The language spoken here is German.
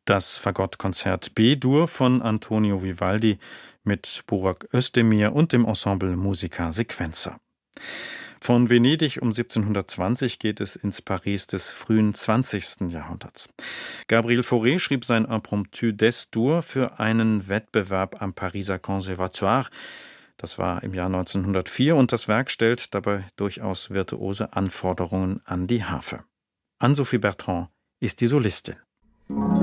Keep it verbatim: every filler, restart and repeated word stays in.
Das Fagottkonzert B-Dur von Antonio Vivaldi mit Burak Özdemir und dem Ensemble Musica Sequenza. Von Venedig um siebzehnhundertzwanzig geht es ins Paris des frühen zwanzigsten Jahrhunderts. Gabriel Fauré schrieb sein Impromptu d'Es-Dur für einen Wettbewerb am Pariser Conservatoire. Das war im Jahr neunzehnhundertvier und das Werk stellt dabei durchaus virtuose Anforderungen an die Harfe. Anne-Sophie Bertrand ist die Solistin.